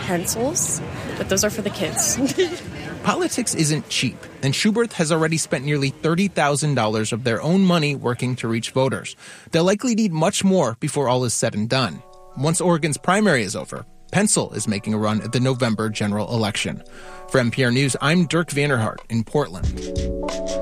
pencils, but those are for the kids. Politics isn't cheap, and Schuberth has already spent nearly $30,000 of their own money working to reach voters. They'll likely need much more before all is said and done. Once Oregon's primary is over, Pencil is making a run at the November general election. For NPR News, I'm Dirk Vanderhart in Portland.